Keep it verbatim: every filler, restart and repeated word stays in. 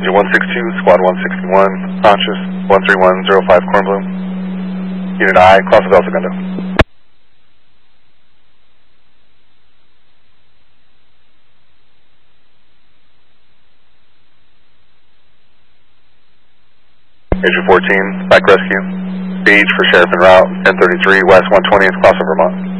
one six two, squad one sixty-one, conscious, one three one zero five Cornbloom. Unit I, cross the Bell Segundo. Agent fourteen, bike rescue. Stage for Sheriff en route, ten thirty-three, West one twentieth, crossing Vermont.